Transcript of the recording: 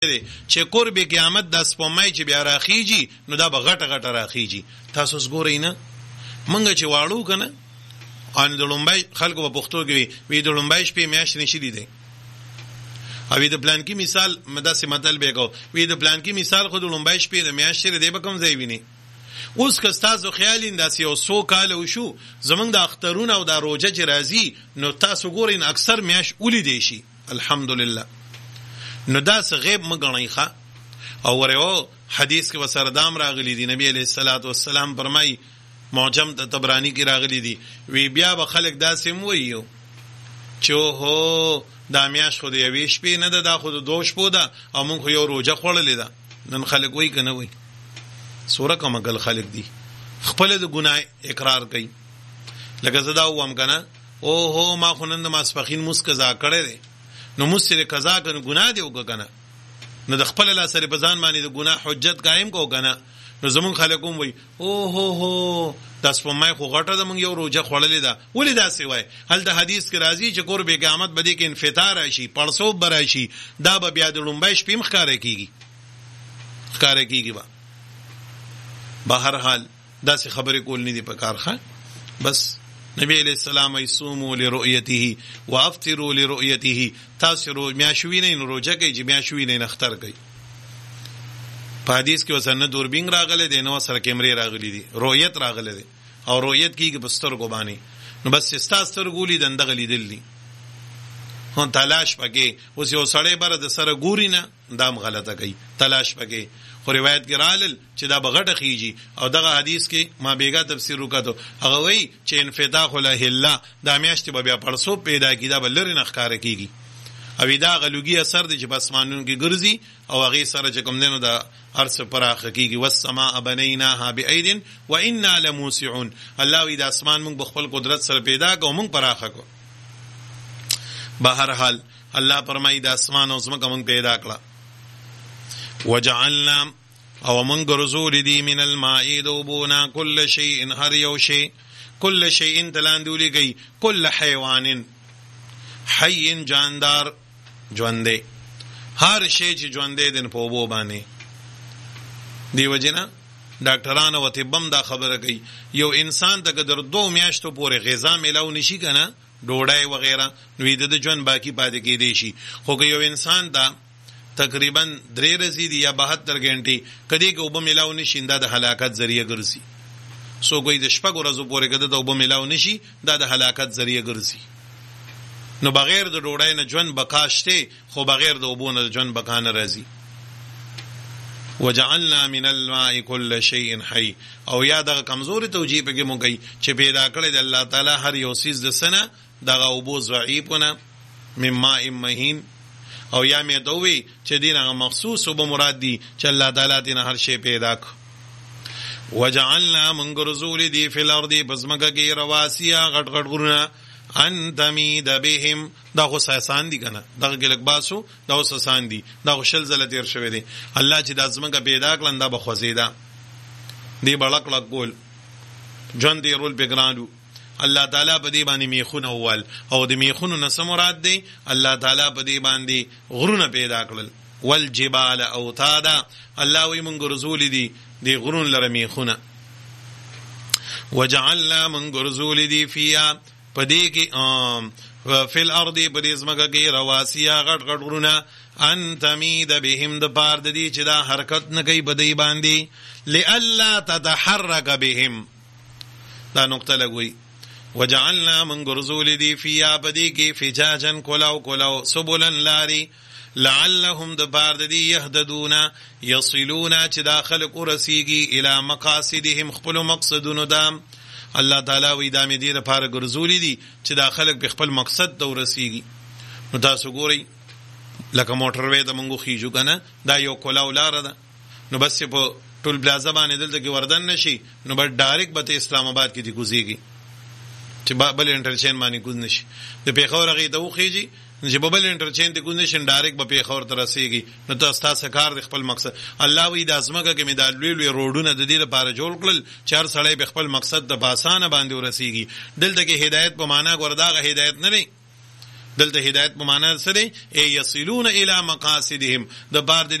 چې قرب قیامت د سپومای چې بیا راخیږي نو دا به غټه غټه راخیږي. تاسو وګورئ نه منګه چې واړو کنه ان د لومبای خلکو په پښتو کې وی د لومبای شپې میاشت نشي دی او د پلان کې مثال مداسه مدل بیګو وی د پلان کې مثال خو د لومبای شپې د میاشت دی به کوم ځای ویني. اوس که تاسو خیال انداس یو 100 کال وشو زمونږ د اخترونه او د روزه چې راځي نو تاسو ګورئ اکثر میاش اولی دی شي الحمدلله. نو دا څه غیب مګنئ ښه او ورو حدیث کې وسردام راغلی دی نبی علیہ الصلوۃ والسلام فرمای معجم طبرانی کې راغلی دی وی بیا به خلک داسې مویو چې هو دا میاش خو د یوې شپې نه ده دا خو د دوه شپو ده او مونږ خو یو روزه خوړلې ده. نن خلک وای کنه وای سوره کومګل خلک دي خپل د ګناه اقرار کوي لکه زدا ووم کنه او هو ما خو نن د ماسپخین موس قضا کړی دی نو مسره قضا کنه ګناه دی وکنه نو د خپل لا سره بزان باندې د ګناه حجت قائم کو کنه نو زمون خلکوم وای او هو د سپمای خو غټه د مونږ یو روزه خوړلې ده ولې داسې وای هل د حدیث کې راځي چې قرب قیامت بده کې انفطار راشي پړسوب براشي دا به بیا د لومبای شپې مخکاره کیږي بهر حال داسې خبرې کول نه دي په کارخه. بس نبی علیہ السلام ایصوموا لرؤیته وافطروا لرؤیته تاسو میاشوی نه روزه کوي چې میاشوی نه اختر کوي. په حدیث کې وسنه دوربین راغله دي نو سره کیمرې راغلي دي رؤیت راغله دي او رؤیت کیږي بستر کو باندې نو بس ستاستر ګولي دندغه لیدل دي هو تلاش پکې اوس یو سړی بر د سره ګوري نه دام غلطه کوي تلاش پکې خو روایت کې رالل چې دا بغټه خيږي او دغه حدیث کې ما بیګا تفسیر وکړو هغه وایي چې انفتاح له الله دا میاشت به بیا پرسو پیدا کیدا بلری نخکاره کیږي او دا غلوګي اثر دي چې بسمانونو کې ګرځي او هغه سره چې کوم دینو دا ارس پراخ کیږي والسماء بنيناها بايد وانا لموسعون. الله وی د اسمان موږ بخپل قدرت سره پیدا کوو موږ پراخه کو. بهر حال الله فرمایي د اسمان او زمکه موږ پیدا کړه وجعلنا او من غرزول دي من الماء دوبونا كل شيء هر یو شيء كل شيء تلاندولی گئی كل حیوان حي جاندار ژوندې هر شی چې ژوندې دن په وبو باندې دی وجنا ډاکټرانو او طبم دا خبره کوي یو انسان ته در 2 میاشتو پورې غذا ملاو نشي کنه ډوډۍ وغیرہ نو د ژوند باقی پاتې کېدی شي خو که یو انسان دا تقریبا 3 ورځې یا 72 غنټې کدی کې وب ملاو نشي دا د هلاکت ذریعہ ګرځي. سو کوئی د شپږ ورځې پورې کده د وب ملاو نشي دا د هلاکت ذریعہ ګرځي. نو بغیر د ډوډۍ نه ژوند بقاشته خو بغیر د وبونه ژوند بقانه راځي. وجعلنا من الماء كل شيء حي او یا د کمزوري توجیه په کې مونږی چې پیدا کړی د الله تعالی هر یو سیز د سنه دغه وبو ضعیفونه مما مهین او یا مې دوی چې دینه مخصوص وب مراد دي چې الله تعالی دینه هر شی پیدا ک. وجعلنا من غرزول دي فی الارض بزمګه کې رواسیا غټ غټ غرونه ان تمید بهم دا خو ساسان دي کنه دا ګلک باسو دا ساسان دي دا شل زله تیر شوی دي الله چې د ازمګه پیدا کړل دا بخوزیدا دی بلک لک ګول جون دی رول بګرانو الله تعالی په دې باندې میخونه اول او د میخونو نه مراد دی الله تعالی په دې باندې غرونه پیدا کړل والجبال اوتادا الله وی مونږ رسول دي دی غرون لره میخونه وجعلنا من غرزول دي فيها پدې کې فل ارض پدې زمګه کې رواسیا غټ غټ غرونه ان تمید بهم د پار د دې چې دا حرکت نه کوي بدی باندې لالا تتحرك بهم دا نقطه لګوي. وجعلنا من غرزول دي فيها پدې کې فجاجا کلاو سبلا لاري لعلهم د پار د دې يهددون يصلون چې داخل قرسيږي الى مقاصدهم خپل مقصدونو دام الله تعالی وی دا مې دې لپاره ګرځولې دي چې دا خلک په خپل مقصد ته ورسیږي. نو تاسو ګورئ لکه موټر وې ته مونږ خېجو کنه دا یو کولاو لار ده نو بس په ټول پلازا باندې دلته کې وردن نشي نو بس ډایرکټ به اسلام آباد کې دی کوزيږي چې بل انټرچین باندې کوز نشي د پیښور هغه ته وخېږي چې بل انټرچین ته کوز نشي ډایرکټ به پیښور ته رسیږي. نو تاسو کار د خپل مقصد الله وی د ازمکه کې مدال لوی روډونه د دې لپاره جوړ کړل چار سړی به خپل مقصد د باسانه باندې ورسیږي. دلته کې هدایت په معنا ګورداغه هدایت نه لري دلته هدایت په معنا سره ای یصلون الی مقاصدهم د بار